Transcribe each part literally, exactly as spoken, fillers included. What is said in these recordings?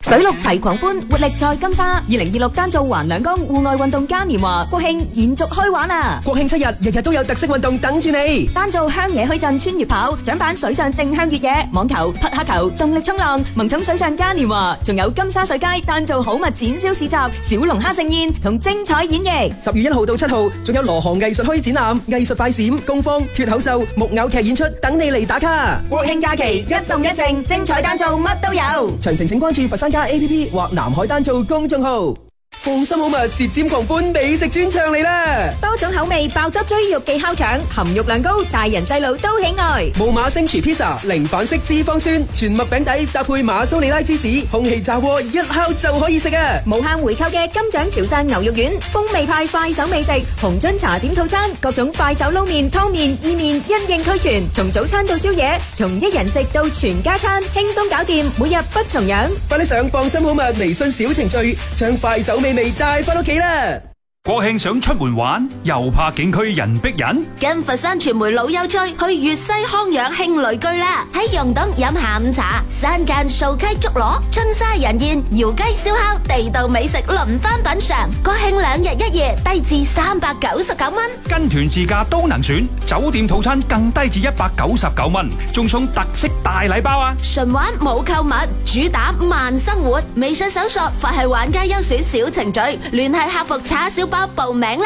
水陸齊狂歡，活力在金沙。二零二六丹灶環兩江戶外運動嘉年華國慶延續開玩啊！ 國慶七日，日日都有特色運動等住你。 丹灶鄉野墟鎮穿越跑，獎板水上定向越野、網球、匹克球、動力衝浪、萌寵水上嘉年華，仲有金沙水街丹灶好物展銷市集、小龍蝦盛宴同精彩演繹。 十月一號到七號，仲有羅航藝術墟展覽、藝術快閃、工坊、脫口秀、木偶劇演出等你嚟打卡。 國慶假期一動一靜，精彩丹灶乜都有。 詳情請關注佛山家 A P P 或南海丹灶公眾號。放心好物，舌尖狂歡美食專場嚟啦！ 多種口味爆汁追肉記烤腸，含肉量高，大人細路都喜愛。 無碼星廚披薩，零反式脂肪酸，全麥餅底搭配馬蘇里拉芝士，空氣炸鍋一烤就可以食啊！ 無限回購嘅金獎潮汕牛肉丸，風味派快手美食，紅樽茶點套餐，各種快手撈麵、湯麵、意麵因應俱全，從早餐到宵夜，從一人食到全家餐，輕鬆搞掂，每日不重樣。 快啲上放心好物微信小程序，將快手美味帶翻屋企啦！ 國慶想出門玩，又怕景區人逼人， 跟佛山傳媒老友趣去粵西康養慶旅居啦！喺溶洞飲下午茶，山間掃溪竹螺，春沙人宴，窯雞燒烤，地道美食輪番品嘗。國慶兩日一夜低至三百九十九蚊， 跟團自駕都能選，酒店套餐更低至一百九十九蚊，仲送特色大禮包啊！ 純玩冇購物，主打慢生活。微信搜索佛系玩家優選小程序，聯繫客服叉燒包報名啦！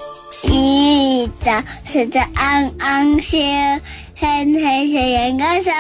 咦，就食得啱啱笑，輕輕食人家手。